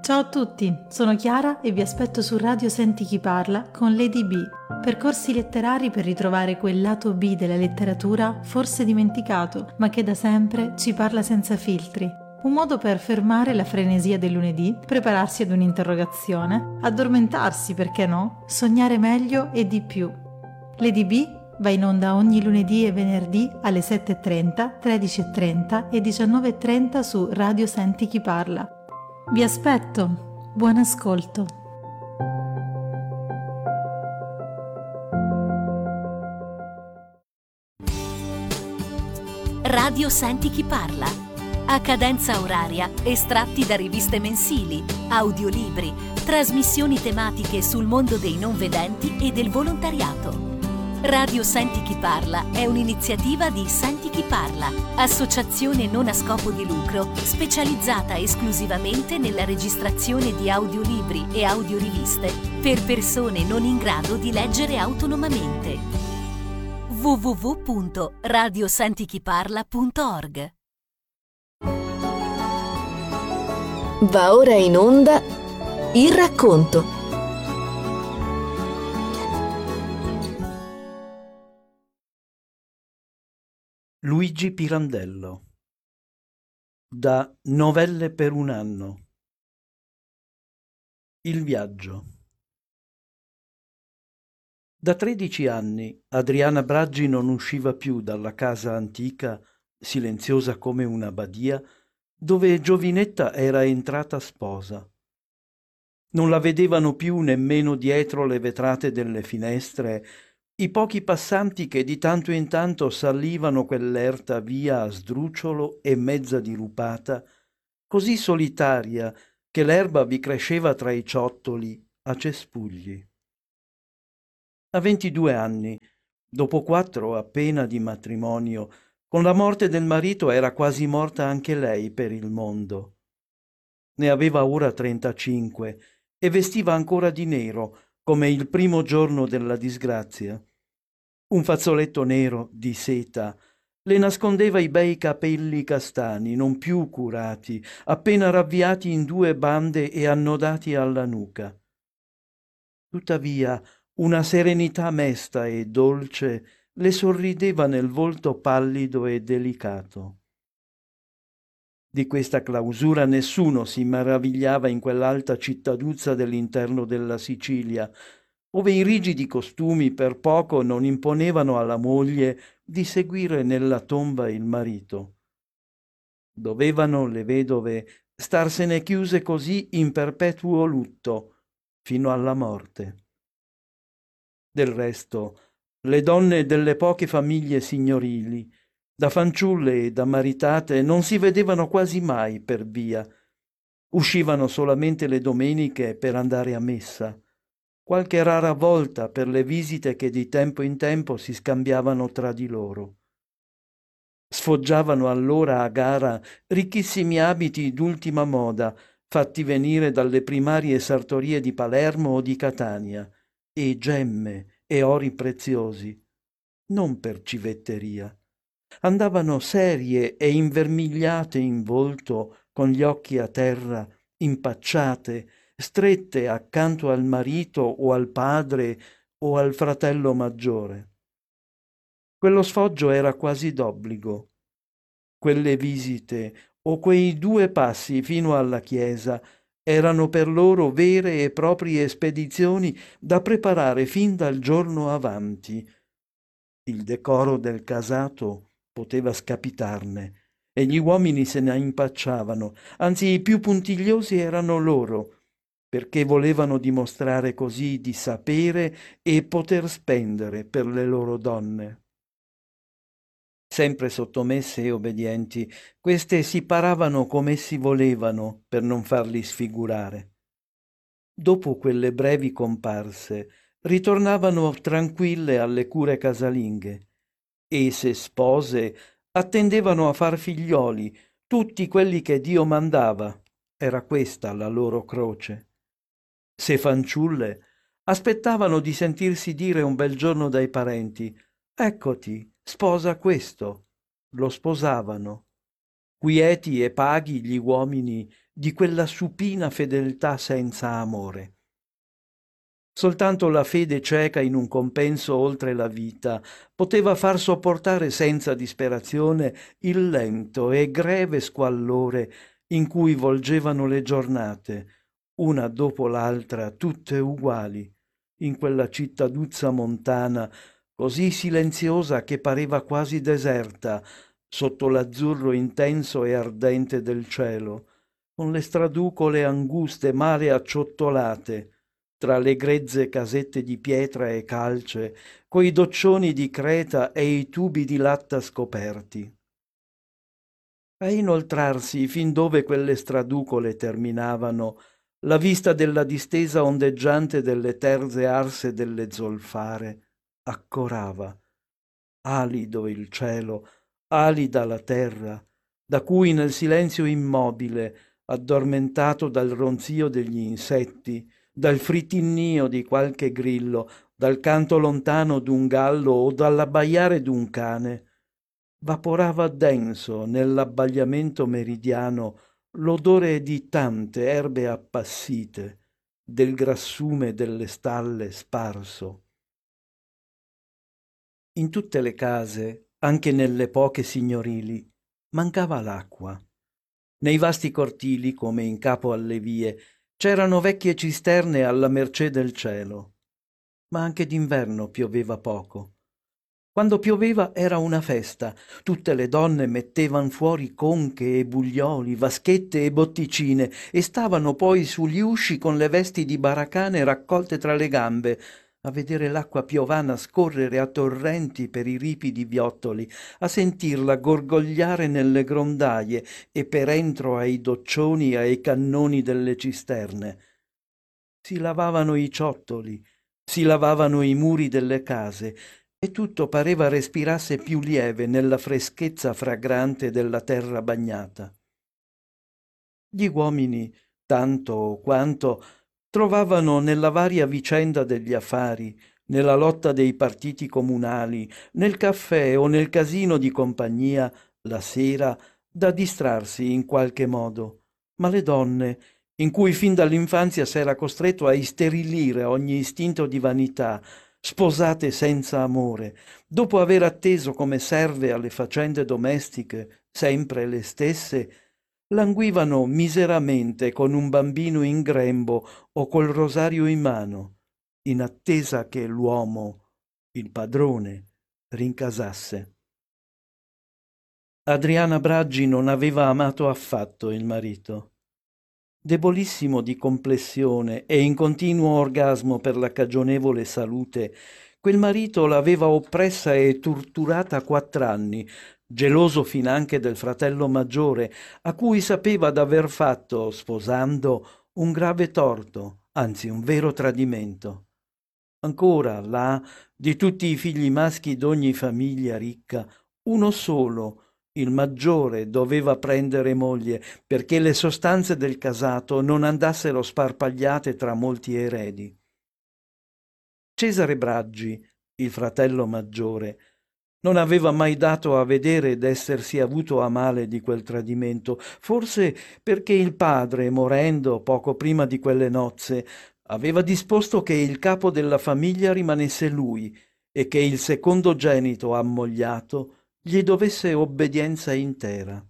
Ciao a tutti, sono Chiara e vi aspetto su Radio Senti Chi Parla con Lady B, percorsi letterari per ritrovare quel lato B della letteratura forse dimenticato, ma che da sempre ci parla senza filtri. Un modo per fermare la frenesia del lunedì, prepararsi ad un'interrogazione, addormentarsi, perché no, sognare meglio e di più. Lady B va in onda ogni lunedì e venerdì alle 7.30, 13.30 e 19.30 su Radio Senti Chi Parla. Vi aspetto, buon ascolto. Radio Senti Chi Parla. A cadenza oraria, estratti da riviste mensili, audiolibri, trasmissioni tematiche sul mondo dei non vedenti e del volontariato. Radio Senti Chi Parla è un'iniziativa di Senti Chi Parla, associazione non a scopo di lucro specializzata esclusivamente nella registrazione di audiolibri e audioriviste per persone non in grado di leggere autonomamente. www.radiosentichiparla.org. Va ora in onda Il racconto. Luigi Pirandello. Da Novelle per un anno. Il viaggio. Da 13 anni Adriana Braggi non usciva più dalla casa antica, silenziosa come una badia, dove giovinetta era entrata sposa. Non la vedevano più nemmeno dietro le vetrate delle finestre i pochi passanti che di tanto in tanto salivano quell'erta via a sdrucciolo e mezza dirupata, così solitaria che l'erba vi cresceva tra i ciottoli a cespugli. A 22 anni, dopo 4 appena di matrimonio, con la morte del marito era quasi morta anche lei per il mondo. Ne aveva ora 35 e vestiva ancora di nero, come il primo giorno della disgrazia. Un fazzoletto nero di seta le nascondeva i bei capelli castani, non più curati, appena ravviati in 2 bande e annodati alla nuca. Tuttavia, una serenità mesta e dolce le sorrideva nel volto pallido e delicato. Di questa clausura nessuno si meravigliava in quell'alta cittaduzza dell'interno della Sicilia, ove i rigidi costumi per poco non imponevano alla moglie di seguire nella tomba il marito. Dovevano le vedove starsene chiuse così in perpetuo lutto fino alla morte. Del resto, le donne delle poche famiglie signorili, da fanciulle e da maritate, non si vedevano quasi mai per via. Uscivano solamente le domeniche per andare a messa, qualche rara volta per le visite che di tempo in tempo si scambiavano tra di loro. Sfoggiavano allora a gara ricchissimi abiti d'ultima moda, fatti venire dalle primarie sartorie di Palermo o di Catania, e gemme e ori preziosi, non per civetteria. Andavano serie e invermigliate in volto, con gli occhi a terra, impacciate, strette accanto al marito o al padre o al fratello maggiore. Quello sfoggio era quasi d'obbligo. Quelle visite o quei 2 passi fino alla chiesa erano per loro vere e proprie spedizioni da preparare fin dal giorno avanti. Il decoro del casato poteva scapitarne e gli uomini se ne impacciavano, anzi i più puntigliosi erano loro, perché volevano dimostrare così di sapere e poter spendere per le loro donne. Sempre sottomesse e obbedienti, queste si paravano come essi volevano per non farli sfigurare. Dopo quelle brevi comparse, ritornavano tranquille alle cure casalinghe e, se spose, attendevano a far figlioli, tutti quelli che Dio mandava. Era questa la loro croce. Se fanciulle, aspettavano di sentirsi dire un bel giorno dai parenti: «Eccoti, sposa questo». Lo sposavano. Quieti e paghi gli uomini di quella supina fedeltà senza amore. Soltanto la fede cieca in un compenso oltre la vita poteva far sopportare senza disperazione il lento e greve squallore in cui volgevano le giornate, una dopo l'altra tutte uguali, in quella cittaduzza montana così silenziosa che pareva quasi deserta sotto l'azzurro intenso e ardente del cielo, con le straducole anguste male acciottolate tra le grezze casette di pietra e calce, coi doccioni di creta e i tubi di latta scoperti. A inoltrarsi fin dove quelle straducole terminavano, la vista della distesa ondeggiante delle terze arse delle zolfare accorava, alido il cielo, alida la terra, da cui nel silenzio immobile, addormentato dal ronzio degli insetti, dal fritinnio di qualche grillo, dal canto lontano d'un gallo o dall'abbaiare d'un cane, vaporava denso nell'abbagliamento meridiano l'odore di tante erbe appassite, del grassume delle stalle sparso. In tutte le case, anche nelle poche signorili, mancava l'acqua. Nei vasti cortili, come in capo alle vie, c'erano vecchie cisterne alla mercé del cielo. Ma anche d'inverno pioveva poco. Quando pioveva era una festa. Tutte le donne mettevan fuori conche e buglioli, vaschette e botticine e stavano poi sugli usci con le vesti di baracane raccolte tra le gambe, a vedere l'acqua piovana scorrere a torrenti per i ripidi viottoli, a sentirla gorgogliare nelle grondaie e per entro ai doccioni e ai cannoni delle cisterne. Si lavavano i ciottoli, si lavavano i muri delle case, e tutto pareva respirasse più lieve nella freschezza fragrante della terra bagnata. Gli uomini, tanto o quanto, trovavano nella varia vicenda degli affari, nella lotta dei partiti comunali, nel caffè o nel casino di compagnia, la sera, da distrarsi in qualche modo. Ma le donne, in cui fin dall'infanzia s'era costretto a isterilire ogni istinto di vanità, sposate senza amore, dopo aver atteso come serve alle faccende domestiche, sempre le stesse, languivano miseramente con un bambino in grembo o col rosario in mano, in attesa che l'uomo, il padrone, rincasasse. Adriana Braggi non aveva amato affatto il marito. Debolissimo di complessione e in continuo orgasmo per la cagionevole salute, quel marito l'aveva oppressa e torturata 4 anni, geloso finanche del fratello maggiore, a cui sapeva d'aver fatto, sposando, un grave torto, anzi un vero tradimento. Ancora, là, di tutti i figli maschi d'ogni famiglia ricca, uno solo, il maggiore, doveva prendere moglie perché le sostanze del casato non andassero sparpagliate tra molti eredi. Cesare Braggi, il fratello maggiore, non aveva mai dato a vedere d'essersi avuto a male di quel tradimento, forse perché il padre, morendo poco prima di quelle nozze, aveva disposto che il capo della famiglia rimanesse lui e che il secondogenito ammogliato gli dovesse obbedienza intera.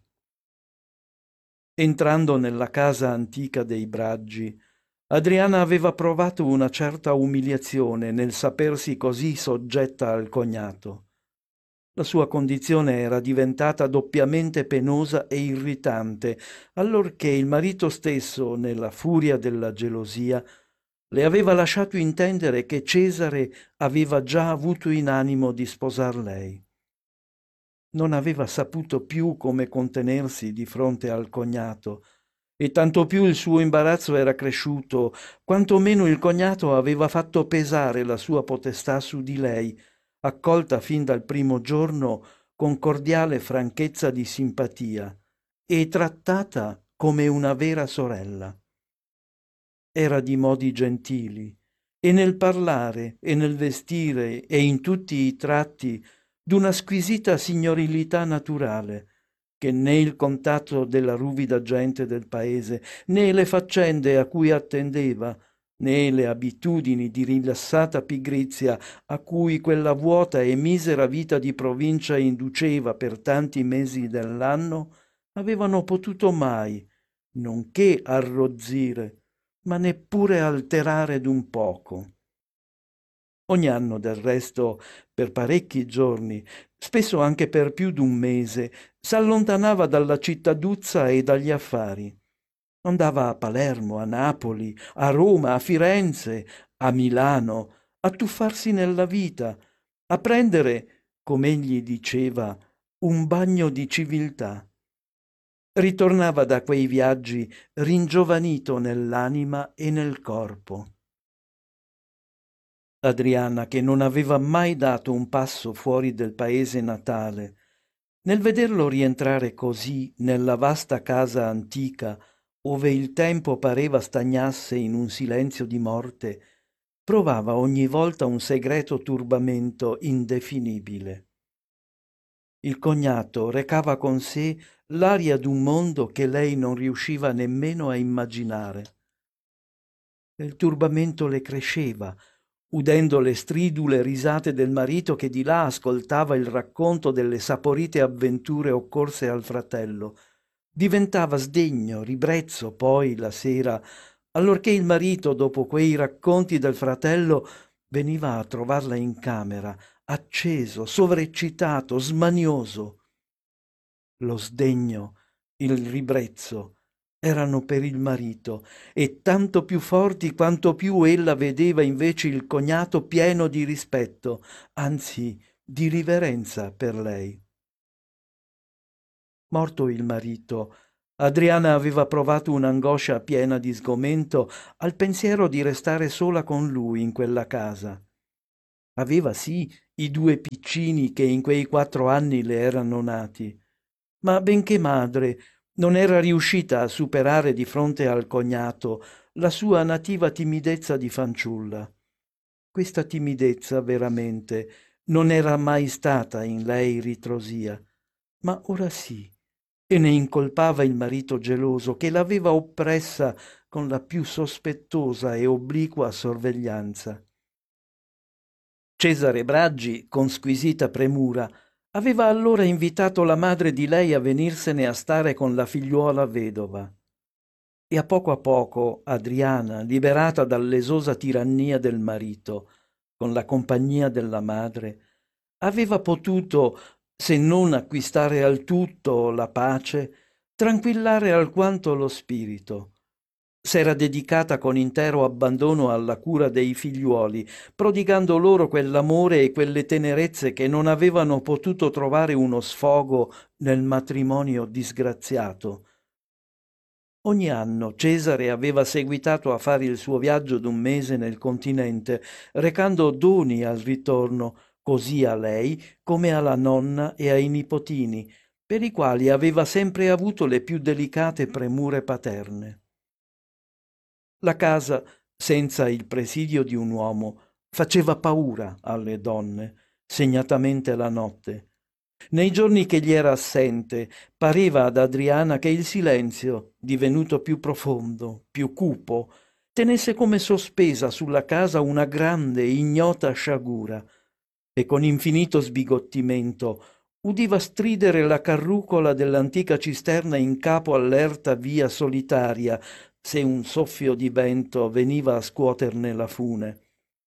Entrando nella casa antica dei Braggi, Adriana aveva provato una certa umiliazione nel sapersi così soggetta al cognato. La sua condizione era diventata doppiamente penosa e irritante, allorché il marito stesso, nella furia della gelosia, le aveva lasciato intendere che Cesare aveva già avuto in animo di sposar lei. Non aveva saputo più come contenersi di fronte al cognato, e tanto più il suo imbarazzo era cresciuto, quanto meno il cognato aveva fatto pesare la sua potestà su di lei, accolta fin dal primo giorno con cordiale franchezza di simpatia e trattata come una vera sorella. Era di modi gentili, e nel parlare e nel vestire e in tutti i tratti d'una squisita signorilità naturale, che né il contatto della ruvida gente del paese, né le faccende a cui attendeva, né le abitudini di rilassata pigrizia a cui quella vuota e misera vita di provincia induceva per tanti mesi dell'anno, avevano potuto mai, nonché arrozzire, ma neppure alterare d'un poco. Ogni anno, del resto, per parecchi giorni, spesso anche per più d'un mese, s'allontanava dalla cittaduzza e dagli affari. Andava a Palermo, a Napoli, a Roma, a Firenze, a Milano, a tuffarsi nella vita, a prendere, come egli diceva, un bagno di civiltà. Ritornava da quei viaggi ringiovanito nell'anima e nel corpo. Adriana, che non aveva mai dato un passo fuori del paese natale, nel vederlo rientrare così nella vasta casa antica, ove il tempo pareva stagnasse in un silenzio di morte, provava ogni volta un segreto turbamento indefinibile. Il cognato recava con sé l'aria d'un mondo che lei non riusciva nemmeno a immaginare. Il turbamento le cresceva, udendo le stridule risate del marito che di là ascoltava il racconto delle saporite avventure occorse al fratello. Diventava sdegno, ribrezzo poi la sera, allorché il marito, dopo quei racconti del fratello, veniva a trovarla in camera, acceso, sovreccitato, smanioso. Lo sdegno, il ribrezzo erano per il marito, e tanto più forti quanto più ella vedeva invece il cognato pieno di rispetto, anzi di riverenza per lei. Morto il marito, Adriana aveva provato un'angoscia piena di sgomento al pensiero di restare sola con lui in quella casa. Aveva sì i 2 piccini che in quei 4 anni le erano nati, ma benché madre non era riuscita a superare di fronte al cognato la sua nativa timidezza di fanciulla. Questa timidezza veramente non era mai stata in lei ritrosia, ma ora sì, e ne incolpava il marito geloso che l'aveva oppressa con la più sospettosa e obliqua sorveglianza. Cesare Braggi, con squisita premura, aveva allora invitato la madre di lei a venirsene a stare con la figliuola vedova. E a poco Adriana, liberata dall'esosa tirannia del marito, con la compagnia della madre, aveva potuto, se non acquistare al tutto la pace, tranquillare alquanto lo spirito. S'era dedicata con intero abbandono alla cura dei figliuoli, prodigando loro quell'amore e quelle tenerezze che non avevano potuto trovare uno sfogo nel matrimonio disgraziato. Ogni anno Cesare aveva seguitato a fare il suo viaggio d'un mese nel continente, recando doni al ritorno, così a lei come alla nonna e ai nipotini, per i quali aveva sempre avuto le più delicate premure paterne. La casa, senza il presidio di un uomo, faceva paura alle donne, segnatamente la notte. Nei giorni che gli era assente, pareva ad Adriana che il silenzio, divenuto più profondo, più cupo, tenesse come sospesa sulla casa una grande, ignota sciagura, e con infinito sbigottimento udiva stridere la carrucola dell'antica cisterna in capo all'erta via solitaria, se un soffio di vento veniva a scuoterne la fune.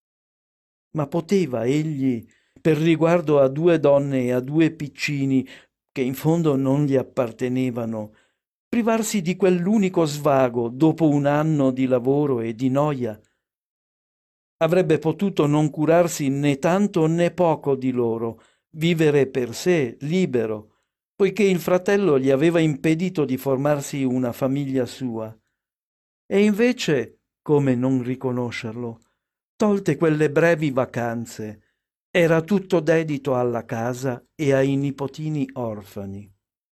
Ma poteva egli, per riguardo a 2 donne e a 2 piccini che in fondo non gli appartenevano, privarsi di quell'unico svago dopo un anno di lavoro e di noia? Avrebbe potuto non curarsi né tanto né poco di loro, vivere per sé, libero, poiché il fratello gli aveva impedito di formarsi una famiglia sua. E invece, come non riconoscerlo, tolte quelle brevi vacanze, era tutto dedito alla casa e ai nipotini orfani.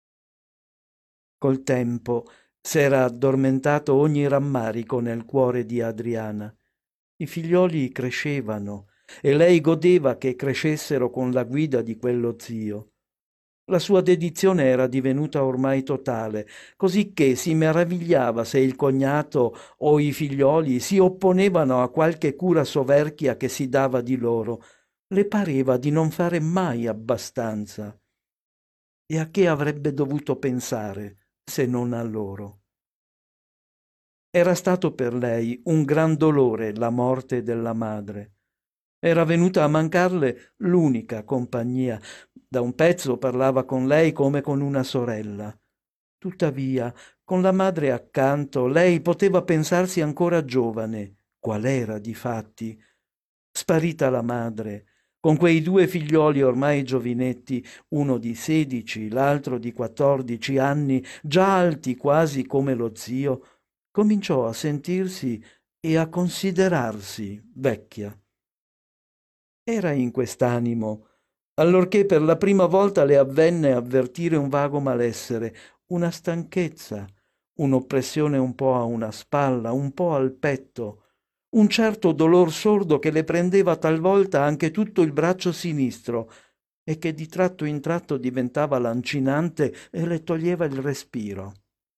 Col tempo s'era addormentato ogni rammarico nel cuore di Adriana. I figlioli crescevano e lei godeva che crescessero con la guida di quello zio. La sua dedizione era divenuta ormai totale, cosicché si meravigliava se il cognato o i figlioli si opponevano a qualche cura soverchia che si dava di loro. Le pareva di non fare mai abbastanza. E a che avrebbe dovuto pensare se non a loro? Era stato per lei un gran dolore la morte della madre. Era venuta a mancarle l'unica compagnia. Da un pezzo parlava con lei come con una sorella. Tuttavia, con la madre accanto, lei poteva pensarsi ancora giovane, qual era difatti. Sparita la madre, con quei due figlioli ormai giovinetti, uno di 16, l'altro di 14 anni, già alti quasi come lo zio, cominciò a sentirsi e a considerarsi vecchia. Era in quest'animo, allorché per la prima volta le avvenne avvertire un vago malessere, una stanchezza, un'oppressione un po' a una spalla, un po' al petto, un certo dolor sordo che le prendeva talvolta anche tutto il braccio sinistro e che di tratto in tratto diventava lancinante e le toglieva il respiro.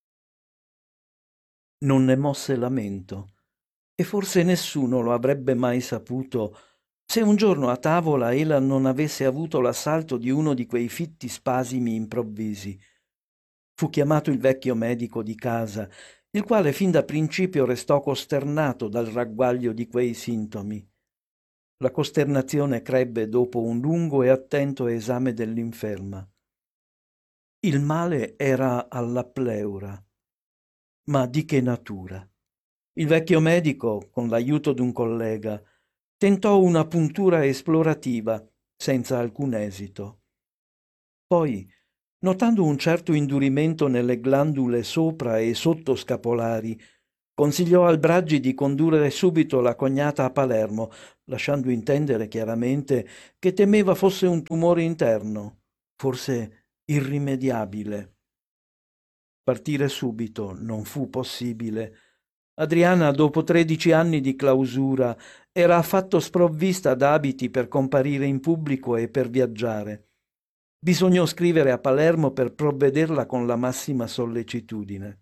Non ne mosse lamento, e forse nessuno lo avrebbe mai saputo se un giorno a tavola ella non avesse avuto l'assalto di uno di quei fitti spasimi improvvisi. Fu chiamato il vecchio medico di casa, il quale fin da principio restò costernato dal ragguaglio di quei sintomi. La costernazione crebbe dopo un lungo e attento esame dell'inferma. Il male era alla pleura. Ma di che natura? Il vecchio medico, con l'aiuto d'un collega, tentò una puntura esplorativa, senza alcun esito. Poi, notando un certo indurimento nelle glandule sopra e sottoscapolari, consigliò al Braggi di condurre subito la cognata a Palermo, lasciando intendere chiaramente che temeva fosse un tumore interno, forse irrimediabile. Partire subito non fu possibile. Adriana, dopo 13 anni di clausura, era affatto sprovvista d'abiti per comparire in pubblico e per viaggiare. Bisognò scrivere a Palermo per provvederla con la massima sollecitudine.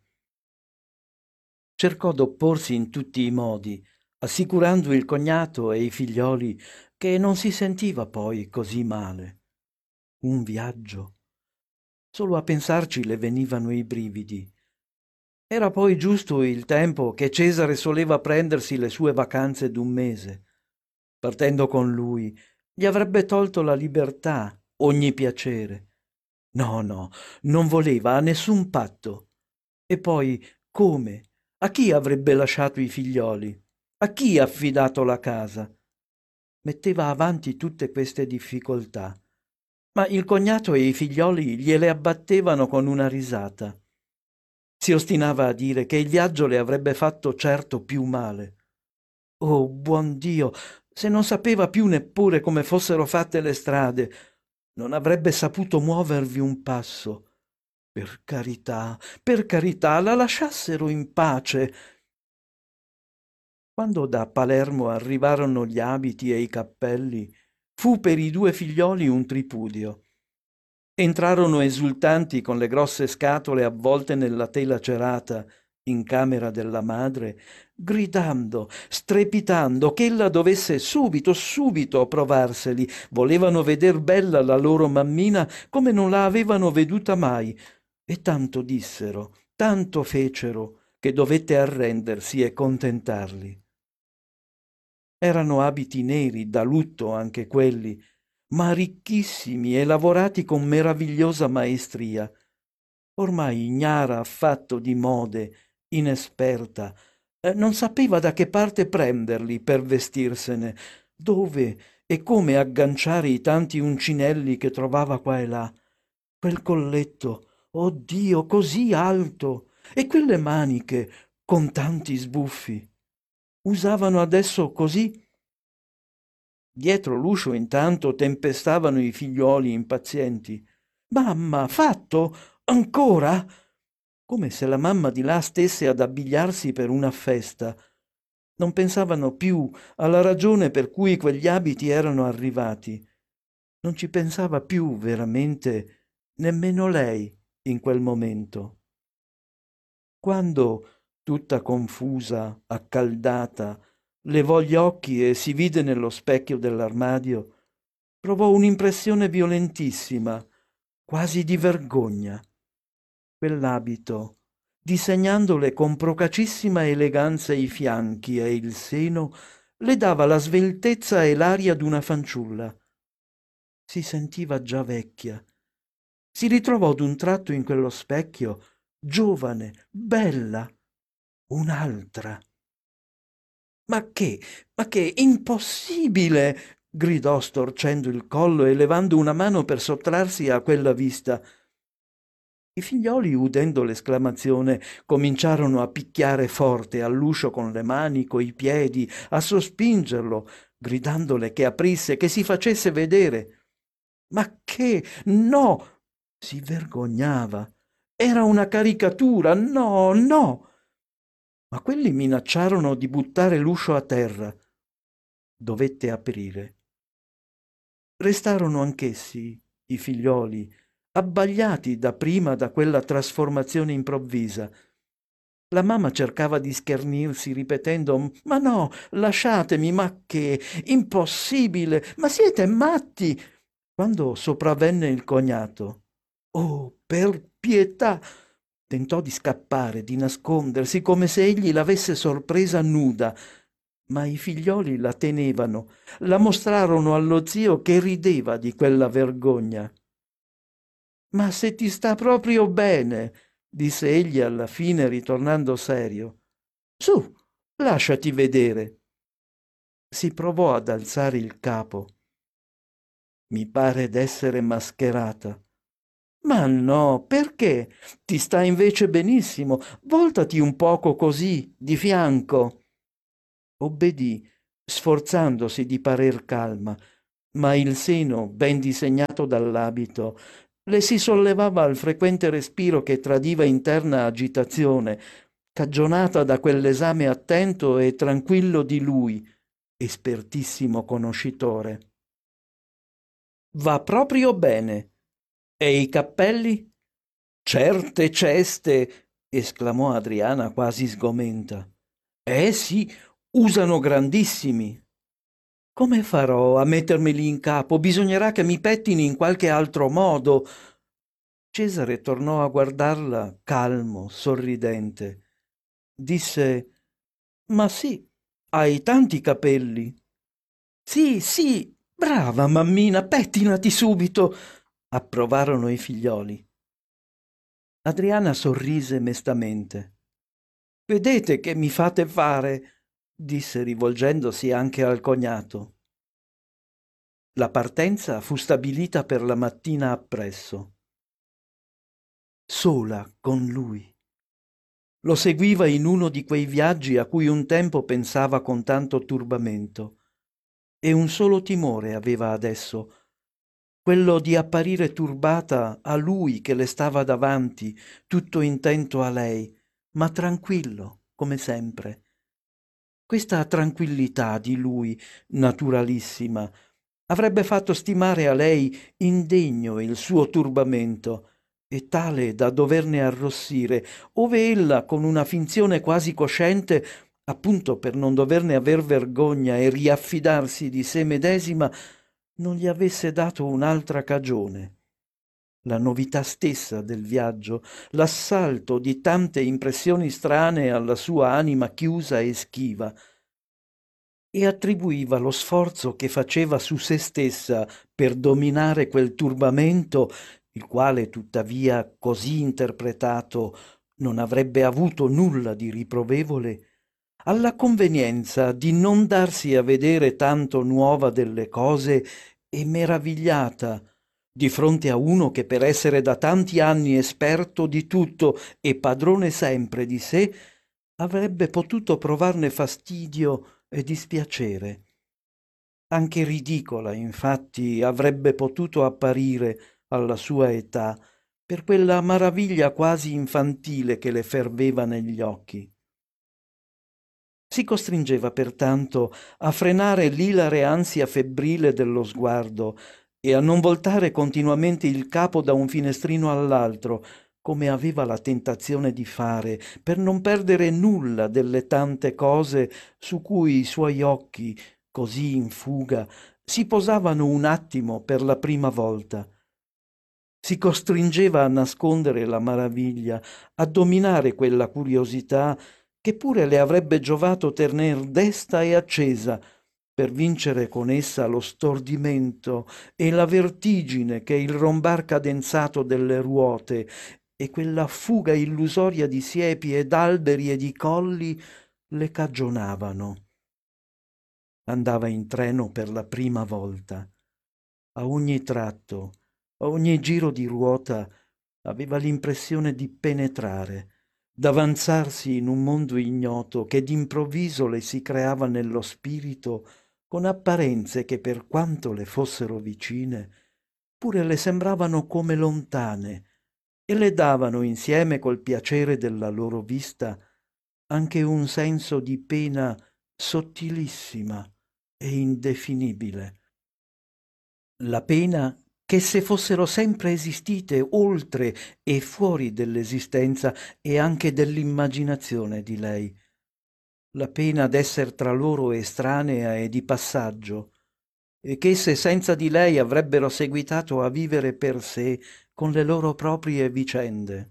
Cercò d'opporsi in tutti i modi, assicurando il cognato e i figlioli che non si sentiva poi così male. Un viaggio. Solo a pensarci le venivano i brividi. Era poi giusto il tempo che Cesare soleva prendersi le sue vacanze d'un mese. Partendo con lui, gli avrebbe tolto la libertà, ogni piacere. No, no, non voleva a nessun patto. E poi, come? A chi avrebbe lasciato i figlioli? A chi affidato la casa? Metteva avanti tutte queste difficoltà, ma il cognato e i figlioli gliele abbattevano con una risata. Si ostinava a dire che il viaggio le avrebbe fatto certo più male. Oh, buon Dio, se non sapeva più neppure come fossero fatte le strade, non avrebbe saputo muovervi un passo. Per carità, la lasciassero in pace. Quando da Palermo arrivarono gli abiti e i cappelli, fu per i due figlioli un tripudio. Entrarono esultanti con le grosse scatole avvolte nella tela cerata in camera della madre, gridando, strepitando ch'ella dovesse subito provarseli. Volevano veder bella la loro mammina come non la avevano veduta mai, e tanto dissero, tanto fecero, che dovette arrendersi e contentarli. Erano abiti neri da lutto anche quelli, ma ricchissimi e lavorati con meravigliosa maestria. Ormai ignara affatto di mode, inesperta, non sapeva da che parte prenderli per vestirsene, dove e come agganciare i tanti uncinelli che trovava qua e là. Quel colletto, oh Dio, così alto, e quelle maniche con tanti sbuffi. Usavano adesso così? Dietro l'uscio intanto tempestavano i figliuoli impazienti. Mamma, fatto? Ancora? Come se la mamma di là stesse ad abbigliarsi per una festa. Non pensavano più alla ragione per cui quegli abiti erano arrivati. Non ci pensava più veramente nemmeno lei in quel momento. Quando, tutta confusa, accaldata, levò gli occhi e si vide nello specchio dell'armadio, provò un'impressione violentissima, quasi di vergogna. Quell'abito, disegnandole con procacissima eleganza i fianchi e il seno, le dava la sveltezza e l'aria d'una fanciulla. Si sentiva già vecchia. Si ritrovò d'un tratto in quello specchio, giovane, bella, un'altra. Ma che, impossibile! Gridò storcendo il collo e levando una mano per sottrarsi a quella vista. I figlioli, udendo l'esclamazione, cominciarono a picchiare forte all'uscio con le mani, coi piedi, a sospingerlo, gridandole che aprisse, che si facesse vedere. Ma che? No! Si vergognava. Era una caricatura. No, no! Ma quelli minacciarono di buttare l'uscio a terra. Dovette aprire. Restarono anch'essi, i figlioli, abbagliati dapprima da quella trasformazione improvvisa. La mamma cercava di schernirsi, ripetendo: «Ma no, lasciatemi, ma che? Impossibile! Ma siete matti!» Quando sopravvenne il cognato. «Oh, per pietà!» Tentò di scappare, di nascondersi, come se egli l'avesse sorpresa nuda, ma i figlioli la tenevano, la mostrarono allo zio che rideva di quella vergogna. «Ma se ti sta proprio bene», disse egli alla fine, ritornando serio. «Su, lasciati vedere». Si provò ad alzare il capo. «Mi pare d'essere mascherata». «Ma no, perché? Ti sta invece benissimo. Voltati un poco così, di fianco». Obbedì, sforzandosi di parer calma, ma il seno, ben disegnato dall'abito, le si sollevava al frequente respiro che tradiva interna agitazione, cagionata da quell'esame attento e tranquillo di lui, espertissimo conoscitore. «Va proprio bene. E i cappelli?» «Certe ceste!» esclamò Adriana quasi sgomenta. Sì, usano grandissimi». «Come farò a mettermeli in capo? Bisognerà che mi pettini in qualche altro modo». Cesare tornò a guardarla calmo, sorridente. Disse: «Ma sì, hai tanti capelli». «Sì, sì, brava mammina, pettinati subito», approvarono i figlioli. Adriana sorrise mestamente. «Vedete che mi fate fare?» disse rivolgendosi anche al cognato. La partenza fu stabilita per la mattina appresso. Sola con lui. Lo seguiva in uno di quei viaggi a cui un tempo pensava con tanto turbamento, e un solo timore aveva adesso, quello di apparire turbata a lui che le stava davanti, tutto intento a lei, ma tranquillo, come sempre. Questa tranquillità di lui, naturalissima, avrebbe fatto stimare a lei indegno il suo turbamento e tale da doverne arrossire, ove ella, con una finzione quasi cosciente, appunto per non doverne aver vergogna e riaffidarsi di sé medesima, non gli avesse dato un'altra cagione. La novità stessa del viaggio, l'assalto di tante impressioni strane alla sua anima chiusa e schiva, e attribuiva lo sforzo che faceva su se stessa per dominare quel turbamento, il quale tuttavia così interpretato non avrebbe avuto nulla di riprovevole, alla convenienza di non darsi a vedere tanto nuova delle cose e meravigliata di fronte a uno che per essere da tanti anni esperto di tutto e padrone sempre di sé avrebbe potuto provarne fastidio e dispiacere. Anche ridicola, infatti, avrebbe potuto apparire alla sua età per quella maraviglia quasi infantile che le ferveva negli occhi. Si costringeva pertanto a frenare l'ilare ansia febbrile dello sguardo e a non voltare continuamente il capo da un finestrino all'altro, come aveva la tentazione di fare, per non perdere nulla delle tante cose su cui i suoi occhi, così in fuga, si posavano un attimo per la prima volta. Si costringeva a nascondere la maraviglia, a dominare quella curiosità che pure le avrebbe giovato tener desta e accesa, per vincere con essa lo stordimento e la vertigine che il rombar cadenzato delle ruote e quella fuga illusoria di siepi ed alberi e di colli le cagionavano. Andava in treno per la prima volta. A ogni tratto, a ogni giro di ruota, aveva l'impressione di penetrare, d'avanzarsi in un mondo ignoto che d'improvviso le si creava nello spirito con apparenze che, per quanto le fossero vicine, pure le sembravano come lontane e le davano, insieme col piacere della loro vista, anche un senso di pena sottilissima e indefinibile. La pena che se fossero sempre esistite oltre e fuori dell'esistenza e anche dell'immaginazione di lei. La pena d'esser tra loro estranea e di passaggio, e che esse senza di lei avrebbero seguitato a vivere per sé con le loro proprie vicende.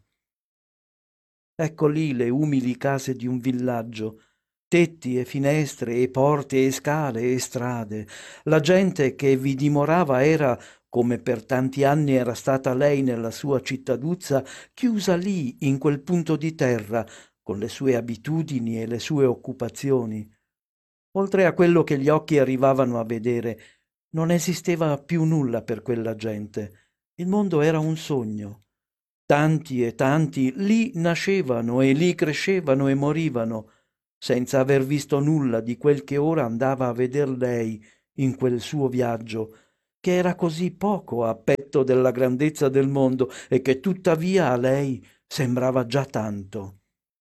Ecco lì le umili case di un villaggio, tetti e finestre e porte e scale e strade. La gente che vi dimorava era, come per tanti anni era stata lei nella sua cittaduzza, chiusa lì in quel punto di terra, con le sue abitudini e le sue occupazioni. Oltre a quello che gli occhi arrivavano a vedere, non esisteva più nulla per quella gente. Il mondo era un sogno. Tanti e tanti lì nascevano e lì crescevano e morivano, senza aver visto nulla di quel che ora andava a veder lei in quel suo viaggio, che era così poco a petto della grandezza del mondo e che tuttavia a lei sembrava già tanto.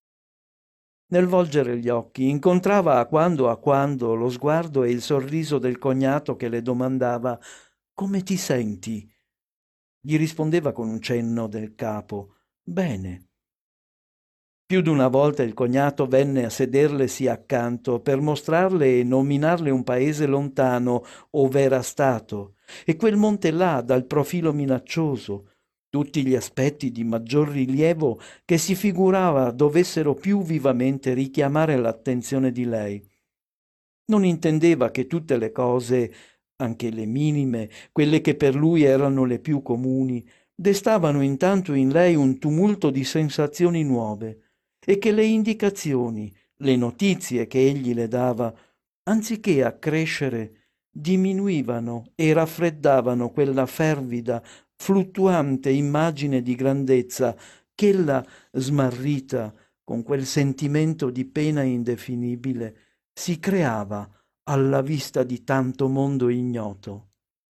Nel volgere gli occhi incontrava a quando lo sguardo e il sorriso del cognato che le domandava «Come ti senti?» Gli rispondeva con un cenno del capo «Bene». Più d'una volta il cognato venne a sederlesi accanto per mostrarle e nominarle un paese lontano ov'era stato, e quel monte là dal profilo minaccioso, tutti gli aspetti di maggior rilievo che si figurava dovessero più vivamente richiamare l'attenzione di lei. Non intendeva che tutte le cose, anche le minime, quelle che per lui erano le più comuni, destavano intanto in lei un tumulto di sensazioni nuove, e che le indicazioni, le notizie che egli le dava, anziché accrescere, diminuivano e raffreddavano quella fervida, fluttuante immagine di grandezza ch'ella, smarrita con quel sentimento di pena indefinibile, si creava alla vista di tanto mondo ignoto.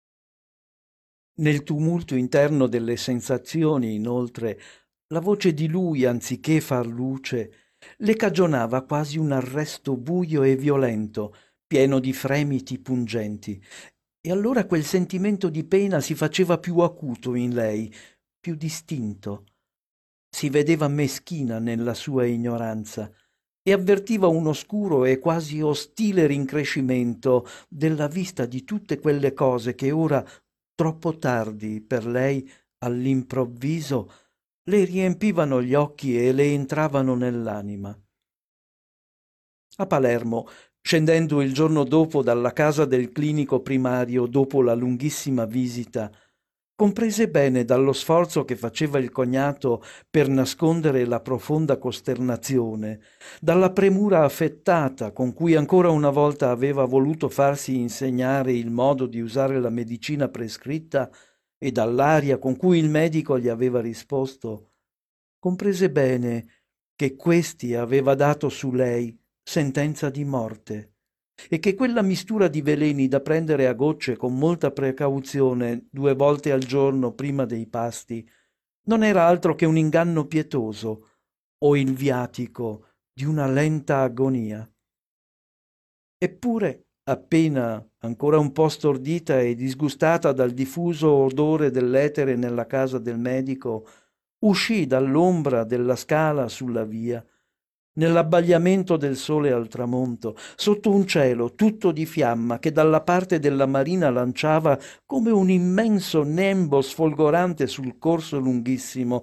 Nel tumulto interno delle sensazioni, inoltre, la voce di lui, anziché far luce, le cagionava quasi un arresto buio e violento, pieno di fremiti pungenti, e allora quel sentimento di pena si faceva più acuto in lei, più distinto. Si vedeva meschina nella sua ignoranza e avvertiva un oscuro e quasi ostile rincrescimento della vista di tutte quelle cose che ora, troppo tardi per lei, all'improvviso, le riempivano gli occhi e le entravano nell'anima. A Palermo, scendendo il giorno dopo dalla casa del clinico primario dopo la lunghissima visita, comprese bene dallo sforzo che faceva il cognato per nascondere la profonda costernazione, dalla premura affettata con cui ancora una volta aveva voluto farsi insegnare il modo di usare la medicina prescritta e dall'aria con cui il medico gli aveva risposto, comprese bene che questi aveva dato su lei sentenza di morte e che quella mistura di veleni da prendere a gocce con molta precauzione 2 volte al giorno prima dei pasti non era altro che un inganno pietoso o il viatico di una lenta agonia. Eppure Appena, ancora un po' stordita e disgustata dal diffuso odore dell'etere nella casa del medico, uscì dall'ombra della scala sulla via, nell'abbagliamento del sole al tramonto, sotto un cielo tutto di fiamma che dalla parte della marina lanciava come un immenso nembo sfolgorante sul corso lunghissimo,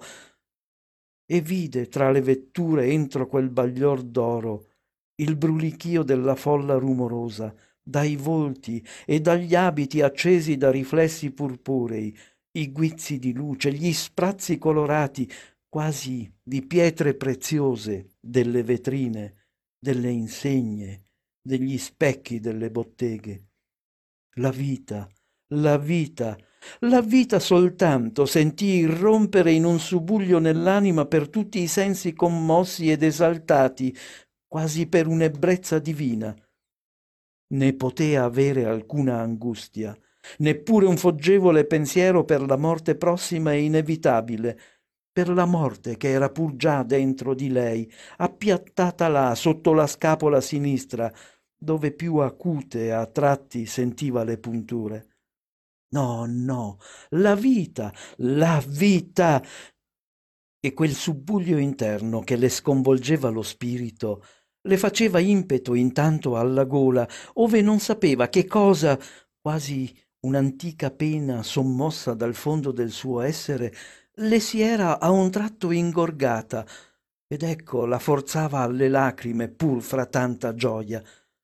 e vide tra le vetture entro quel baglior d'oro il brulichio della folla rumorosa, dai volti e dagli abiti accesi da riflessi purpurei, i guizzi di luce, gli sprazzi colorati, quasi di pietre preziose, delle vetrine, delle insegne, degli specchi delle botteghe. La vita, la vita, la vita soltanto sentì irrompere in un subuglio nell'anima per tutti i sensi commossi ed esaltati, quasi per un'ebbrezza divina. Né potea avere alcuna angustia, neppure un foggevole pensiero per la morte prossima e inevitabile, per la morte che era pur già dentro di lei, appiattata là sotto la scapola sinistra, dove più acute a tratti sentiva le punture. No, no, la vita, la vita! E quel subbuglio interno che le sconvolgeva lo spirito le faceva impeto intanto alla gola, ove non sapeva che cosa, quasi un'antica pena sommossa dal fondo del suo essere, le si era a un tratto ingorgata, ed ecco la forzava alle lacrime pur fra tanta gioia.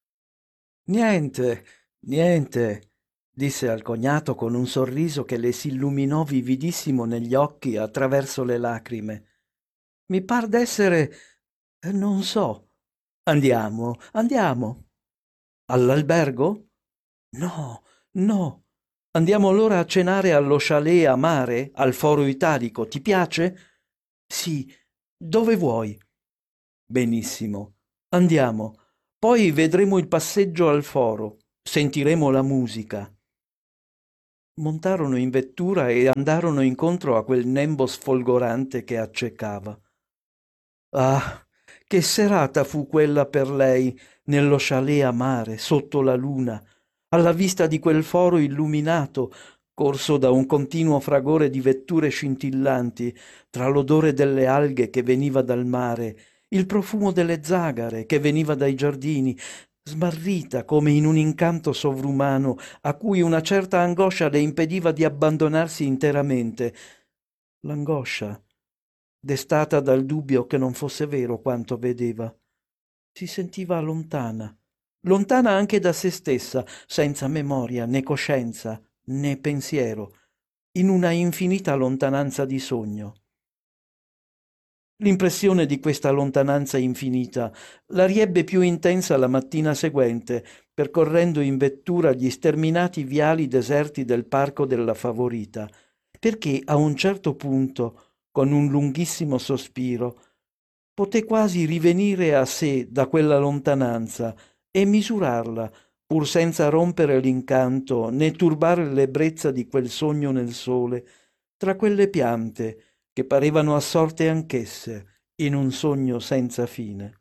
Niente, niente, disse al cognato con un sorriso che le si illuminò vividissimo negli occhi attraverso le lacrime. Mi par d'essere, non so. Andiamo, andiamo. All'albergo? No, no. Andiamo allora a cenare allo chalet a mare, al Foro Italico. Ti piace? Sì. Dove vuoi? Benissimo. Andiamo. Poi vedremo il passeggio al foro. Sentiremo la musica. Montarono in vettura e andarono incontro a quel nembo sfolgorante che accecava. Ah, che serata fu quella per lei nello chalet a mare, sotto la luna, alla vista di quel foro illuminato, corso da un continuo fragore di vetture scintillanti, tra l'odore delle alghe che veniva dal mare, il profumo delle zagare che veniva dai giardini, smarrita come in un incanto sovrumano a cui una certa angoscia le impediva di abbandonarsi interamente. L'angoscia destata dal dubbio che non fosse vero quanto vedeva. Si sentiva lontana, lontana anche da se stessa, senza memoria né coscienza né pensiero, in una infinita lontananza di sogno. L'impressione di questa lontananza infinita la riebbe più intensa la mattina seguente, percorrendo in vettura gli sterminati viali deserti del parco della Favorita, perché a un certo punto, con un lunghissimo sospiro, poté quasi rivenire a sé da quella lontananza e misurarla, pur senza rompere l'incanto né turbare l'ebbrezza di quel sogno nel sole, tra quelle piante che parevano assorte anch'esse in un sogno senza fine.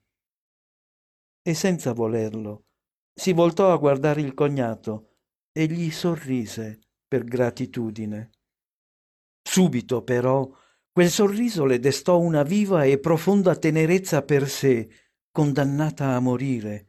E senza volerlo, si voltò a guardare il cognato e gli sorrise per gratitudine. Subito, però, quel sorriso le destò una viva e profonda tenerezza per sé, condannata a morire.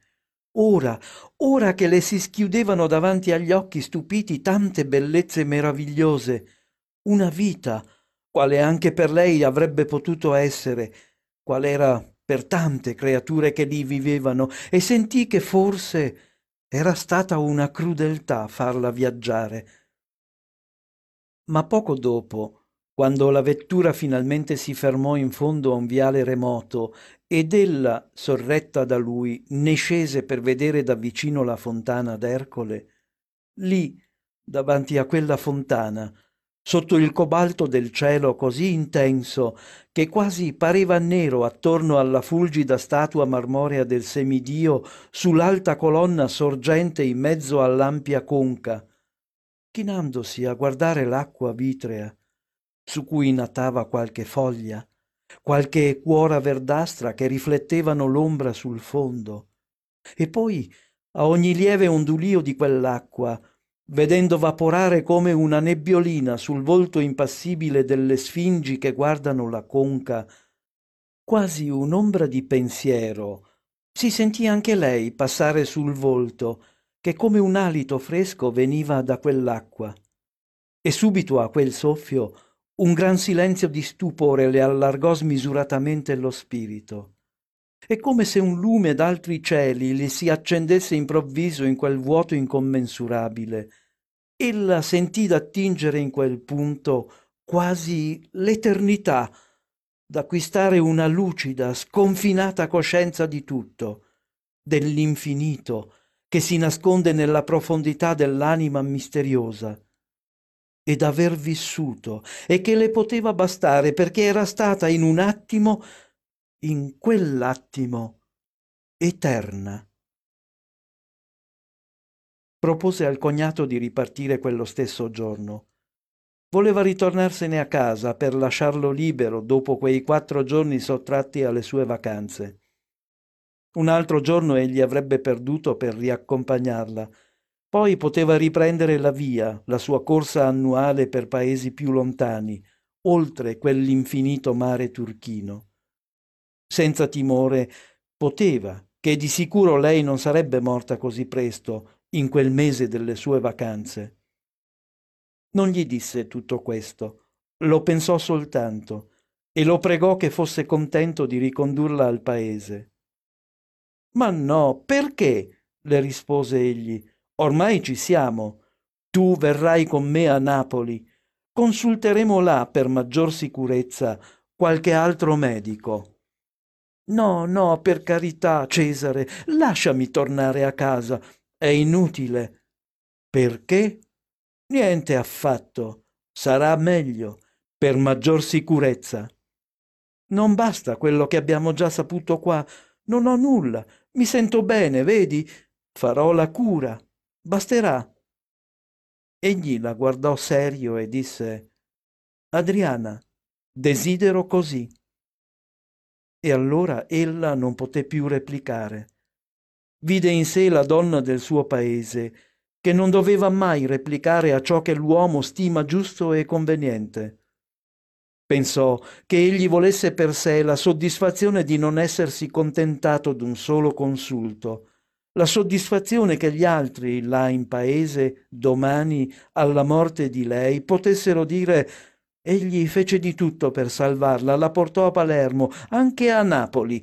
Ora che le si schiudevano davanti agli occhi stupiti tante bellezze meravigliose, una vita, quale anche per lei avrebbe potuto essere, qual era per tante creature che lì vivevano, e sentì che forse era stata una crudeltà farla viaggiare. Ma poco dopo, quando la vettura finalmente si fermò in fondo a un viale remoto ed ella, sorretta da lui, ne scese per vedere da vicino la fontana d'Ercole, lì, davanti a quella fontana, sotto il cobalto del cielo così intenso che quasi pareva nero attorno alla fulgida statua marmorea del semidio sull'alta colonna sorgente in mezzo all'ampia conca, chinandosi a guardare l'acqua vitrea, su cui natava qualche foglia, qualche cuora verdastra che riflettevano l'ombra sul fondo, e poi a ogni lieve ondulio di quell'acqua, vedendo vaporare come una nebbiolina sul volto impassibile delle sfingi che guardano la conca, quasi un'ombra di pensiero, si sentì anche lei passare sul volto, che come un alito fresco veniva da quell'acqua. E subito a quel soffio un gran silenzio di stupore le allargò smisuratamente lo spirito. È come se un lume d'altri cieli le si accendesse improvviso in quel vuoto incommensurabile. Ella sentì d'attingere in quel punto quasi l'eternità, d'acquistare una lucida, sconfinata coscienza di tutto, dell'infinito che si nasconde nella profondità dell'anima misteriosa, ed aver vissuto, e che le poteva bastare perché era stata in un attimo, in quell'attimo, eterna. Propose al cognato di ripartire quello stesso giorno. Voleva ritornarsene a casa per lasciarlo libero dopo quei 4 giorni sottratti alle sue vacanze. Un altro giorno egli avrebbe perduto per riaccompagnarla. Poi poteva riprendere la via, la sua corsa annuale per paesi più lontani, oltre quell'infinito mare turchino. Senza timore poteva, che di sicuro lei non sarebbe morta così presto, in quel mese delle sue vacanze. Non gli disse tutto questo, lo pensò soltanto e lo pregò che fosse contento di ricondurla al paese. «Ma no, perché?» le rispose egli. «Ormai ci siamo. Tu verrai con me a Napoli. Consulteremo là, per maggior sicurezza, qualche altro medico». «No, no, per carità, Cesare, lasciami tornare a casa. È inutile». «Perché?» «Niente affatto. Sarà meglio, per maggior sicurezza». «Non basta quello che abbiamo già saputo qua. Non ho nulla. Mi sento bene, vedi? Farò la cura. Basterà». Egli la guardò serio e disse: «Adriana, desidero così». E allora ella non poté più replicare. Vide in sé la donna del suo paese, che non doveva mai replicare a ciò che l'uomo stima giusto e conveniente. Pensò che egli volesse per sé la soddisfazione di non essersi contentato d'un solo consulto, la soddisfazione che gli altri, là in paese, domani, alla morte di lei, potessero dire: «Egli fece di tutto per salvarla, la portò a Palermo, anche a Napoli».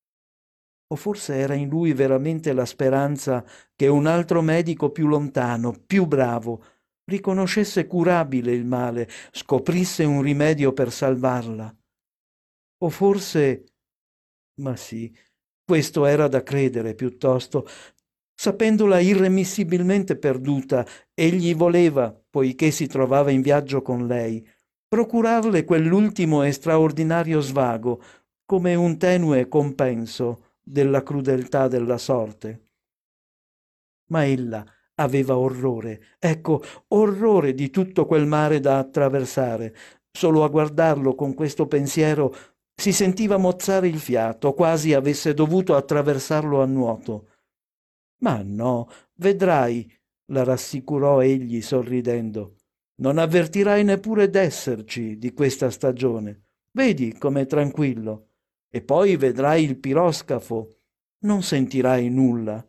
O forse era in lui veramente la speranza che un altro medico più lontano, più bravo, riconoscesse curabile il male, scoprisse un rimedio per salvarla. O forse, ma sì, questo era da credere piuttosto, sapendola irremissibilmente perduta, egli voleva, poiché si trovava in viaggio con lei, procurarle quell'ultimo e straordinario svago, come un tenue compenso della crudeltà della sorte. Ma ella aveva orrore, ecco, orrore di tutto quel mare da attraversare. Solo a guardarlo con questo pensiero si sentiva mozzare il fiato, quasi avesse dovuto attraversarlo a nuoto. «Ma no, vedrai», la rassicurò egli sorridendo. «Non avvertirai neppure d'esserci di questa stagione. Vedi com'è tranquillo. E poi vedrai il piroscafo. Non sentirai nulla».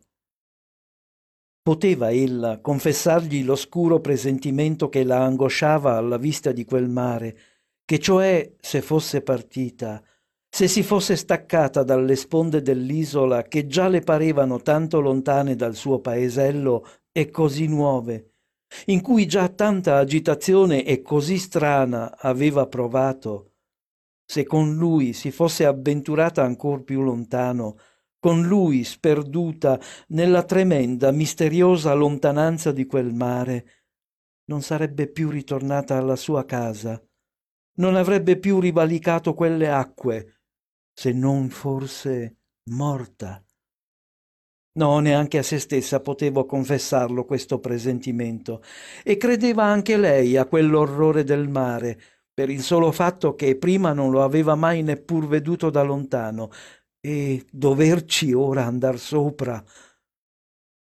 Poteva ella confessargli l'oscuro presentimento che la angosciava alla vista di quel mare, che cioè, se fosse partita, se si fosse staccata dalle sponde dell'isola che già le parevano tanto lontane dal suo paesello e così nuove, in cui già tanta agitazione e così strana aveva provato, se con lui si fosse avventurata ancor più lontano, con lui sperduta nella tremenda, misteriosa lontananza di quel mare, non sarebbe più ritornata alla sua casa, non avrebbe più rivalicato quelle acque, se non forse morta. No, neanche a se stessa potevo confessarlo questo presentimento, e credeva anche lei a quell'orrore del mare, per il solo fatto che prima non lo aveva mai neppur veduto da lontano, e doverci ora andar sopra.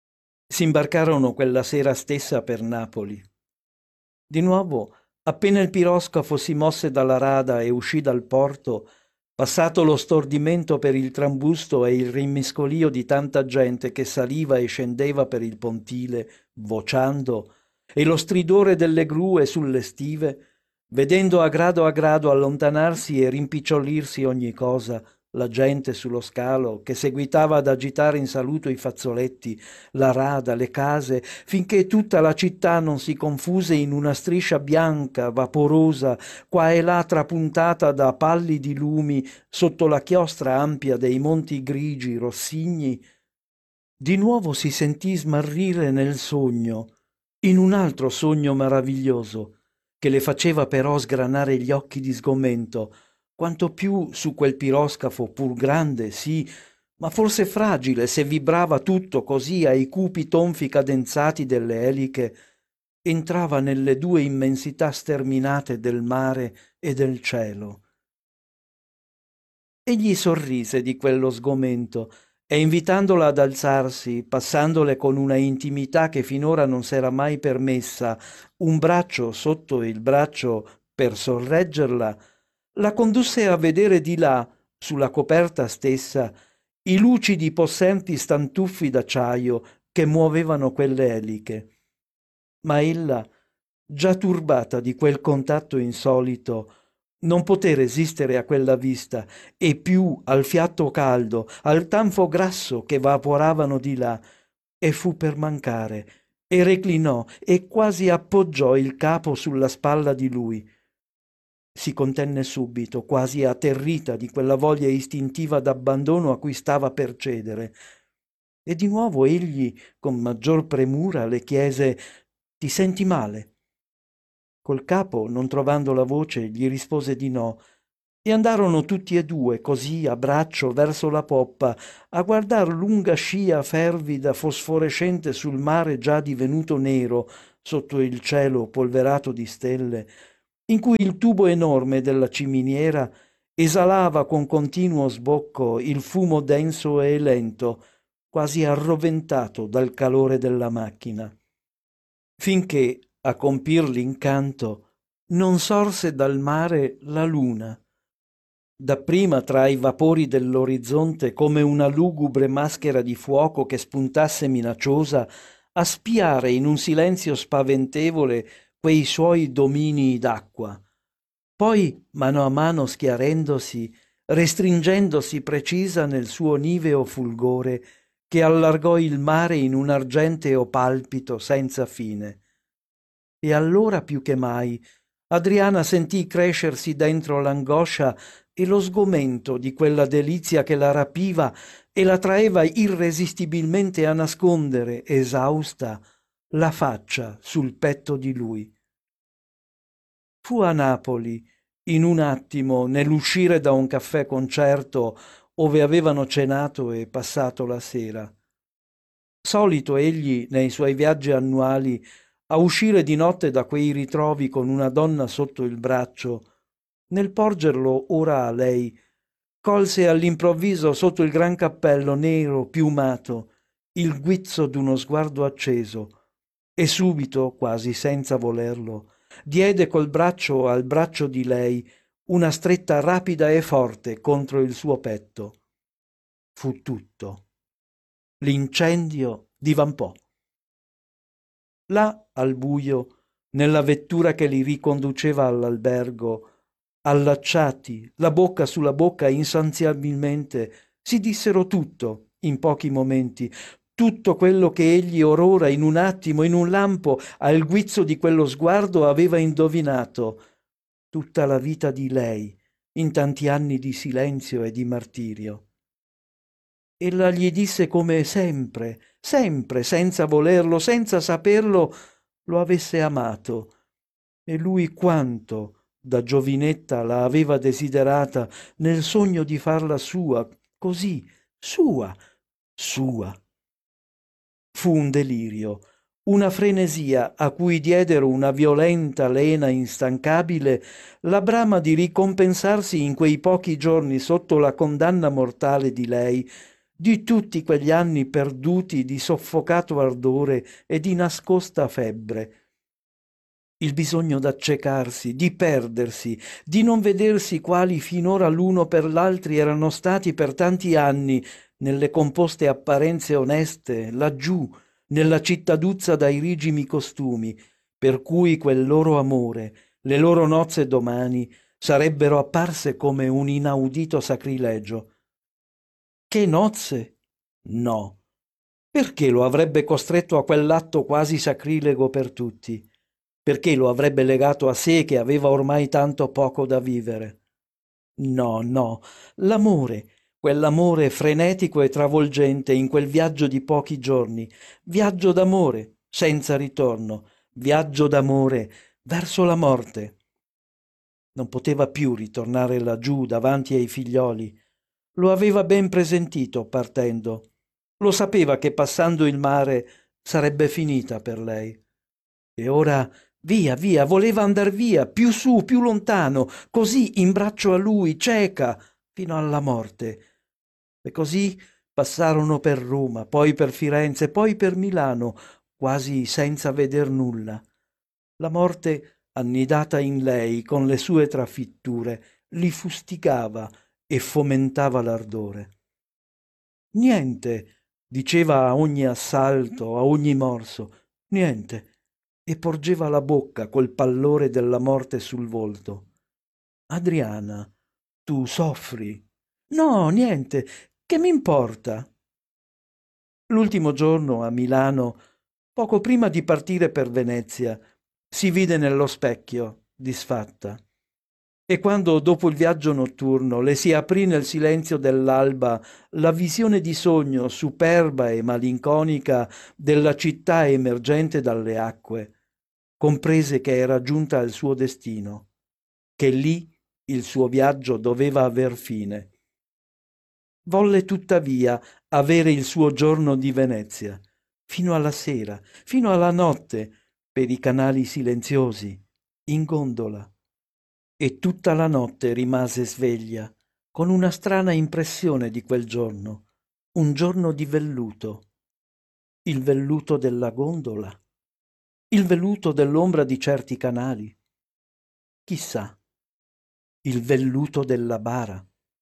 Si imbarcarono quella sera stessa per Napoli. Di nuovo, appena il piroscafo si mosse dalla rada e uscì dal porto, passato lo stordimento per il trambusto e il rimmiscolio di tanta gente che saliva e scendeva per il pontile, vociando, e lo stridore delle grue sulle stive, vedendo a grado allontanarsi e rimpicciolirsi ogni cosa, la gente sullo scalo che seguitava ad agitare in saluto i fazzoletti, la rada, le case, finché tutta la città non si confuse in una striscia bianca, vaporosa, qua e là trapuntata da pallidi lumi sotto la chiostra ampia dei monti grigi rossigni, di nuovo si sentì smarrire nel sogno, in un altro sogno meraviglioso, che le faceva però sgranare gli occhi di sgomento, quanto più su quel piroscafo pur grande, sì, ma forse fragile se vibrava tutto così ai cupi tonfi cadenzati delle eliche, entrava nelle due immensità sterminate del mare e del cielo. Egli sorrise di quello sgomento e invitandola ad alzarsi, passandole con una intimità che finora non s'era mai permessa, un braccio sotto il braccio per sorreggerla, la condusse a vedere di là, sulla coperta stessa, i lucidi possenti stantuffi d'acciaio che muovevano quelle eliche. Ma ella, già turbata di quel contatto insolito, non poté resistere a quella vista e più al fiato caldo, al tanfo grasso che vaporavano di là, e fu per mancare, e reclinò e quasi appoggiò il capo sulla spalla di lui. Si contenne subito, quasi atterrita di quella voglia istintiva d'abbandono a cui stava per cedere. E di nuovo egli, con maggior premura, le chiese: «Ti senti male?» Col capo, non trovando la voce, gli rispose di no, e andarono tutti e due, così, a braccio, verso la poppa, a guardar lunga scia fervida, fosforescente sul mare già divenuto nero, sotto il cielo polverato di stelle, in cui il tubo enorme della ciminiera esalava con continuo sbocco il fumo denso e lento, quasi arroventato dal calore della macchina. Finché, a compir l'incanto, non sorse dal mare la luna. Dapprima tra i vapori dell'orizzonte, come una lugubre maschera di fuoco che spuntasse minacciosa, a spiare in un silenzio spaventevole quei suoi dominii d'acqua. Poi, mano a mano schiarendosi, restringendosi precisa nel suo niveo fulgore, che allargò il mare in un argenteo palpito senza fine. E allora più che mai Adriana sentì crescersi dentro l'angoscia e lo sgomento di quella delizia che la rapiva e la traeva irresistibilmente a nascondere, esausta, la faccia sul petto di lui. Fu a Napoli, in un attimo, nell'uscire da un caffè concerto ove avevano cenato e passato la sera. Solito egli, nei suoi viaggi annuali, a uscire di notte da quei ritrovi con una donna sotto il braccio, nel porgerlo ora a lei, colse all'improvviso sotto il gran cappello nero piumato il guizzo d'uno sguardo acceso e subito, quasi senza volerlo, diede col braccio al braccio di lei una stretta rapida e forte contro il suo petto. Fu tutto. L'incendio divampò. Là, al buio, nella vettura che li riconduceva all'albergo, allacciati, la bocca sulla bocca insaziabilmente, si dissero tutto in pochi momenti, tutto quello che egli orora in un attimo, in un lampo, al guizzo di quello sguardo aveva indovinato, tutta la vita di lei, in tanti anni di silenzio e di martirio. Ella gli disse come sempre, sempre, senza volerlo, senza saperlo, lo avesse amato, e lui quanto, da giovinetta, la aveva desiderata nel sogno di farla sua, così, sua, sua. Fu un delirio, una frenesia a cui diedero una violenta lena instancabile la brama di ricompensarsi in quei pochi giorni sotto la condanna mortale di lei, di tutti quegli anni perduti di soffocato ardore e di nascosta febbre. Il bisogno d'accecarsi, di perdersi, di non vedersi quali finora l'uno per l'altri erano stati per tanti anni nelle composte apparenze oneste, laggiù, nella cittaduzza dai rigimi costumi, per cui quel loro amore, le loro nozze domani, sarebbero apparse come un inaudito sacrilegio. Che nozze? No. Perché lo avrebbe costretto a quell'atto quasi sacrilego per tutti? Perché lo avrebbe legato a sé che aveva ormai tanto poco da vivere? No, no, l'amore, quell'amore frenetico e travolgente in quel viaggio di pochi giorni, viaggio d'amore, senza ritorno, viaggio d'amore verso la morte. Non poteva più ritornare laggiù davanti ai figlioli. Lo aveva ben presentito partendo. Lo sapeva che passando il mare sarebbe finita per lei. E ora via, via, voleva andar via, più su, più lontano, così in braccio a lui, cieca, fino alla morte. E così passarono per Roma, poi per Firenze, poi per Milano, quasi senza veder nulla. La morte, annidata in lei con le sue trafitture, li fustigava e fomentava l'ardore. Niente, diceva a ogni assalto, a ogni morso, niente, e porgeva la bocca col pallore della morte sul volto. Adriana, tu soffri? No, niente, che m'importa? L'ultimo giorno a Milano, poco prima di partire per Venezia, si vide nello specchio, disfatta. E quando, dopo il viaggio notturno, le si aprì nel silenzio dell'alba la visione di sogno superba e malinconica della città emergente dalle acque, comprese che era giunta al suo destino, che lì il suo viaggio doveva aver fine. Volle tuttavia avere il suo giorno di Venezia, fino alla sera, fino alla notte, per i canali silenziosi, in gondola. E tutta la notte rimase sveglia, con una strana impressione di quel giorno, un giorno di velluto. Il velluto della gondola? Il velluto dell'ombra di certi canali? Chissà. Il velluto della bara?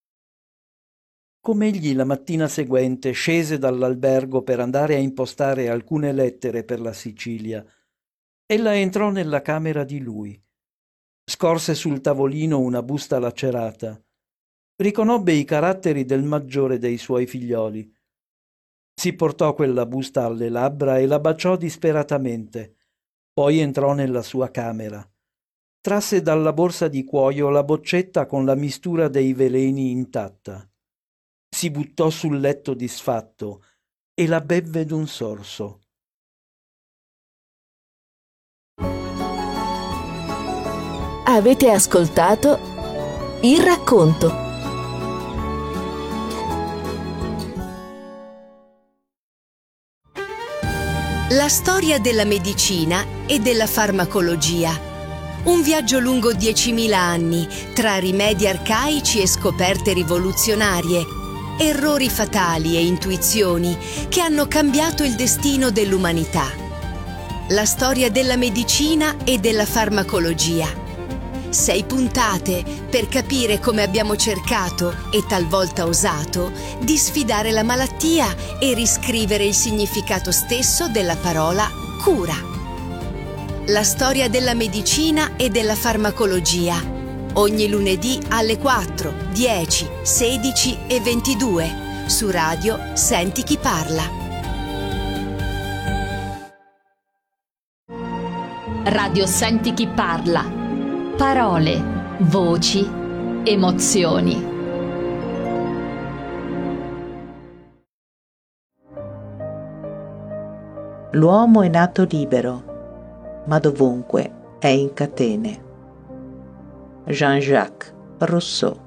Com'egli la mattina seguente scese dall'albergo per andare a impostare alcune lettere per la Sicilia, ella entrò nella camera di lui. Scorse sul tavolino una busta lacerata. Riconobbe i caratteri del maggiore dei suoi figlioli. Si portò quella busta alle labbra e la baciò disperatamente. Poi entrò nella sua camera. Trasse dalla borsa di cuoio la boccetta con la mistura dei veleni intatta. Si buttò sul letto disfatto e la bevve d'un sorso. Avete ascoltato Il racconto. La storia della medicina e della farmacologia. Un viaggio lungo 10.000 anni tra rimedi arcaici e scoperte rivoluzionarie, errori fatali e intuizioni che hanno cambiato il destino dell'umanità. La storia della medicina e della farmacologia. 6 puntate per capire come abbiamo cercato, e talvolta osato, di sfidare la malattia e riscrivere il significato stesso della parola cura. La storia della medicina e della farmacologia. Ogni lunedì alle 4, 10, 16 e 22 su Radio Senti Chi Parla. Radio Senti Chi Parla. Parole, voci, emozioni. L'uomo è nato libero, ma dovunque è in catene. Jean-Jacques Rousseau.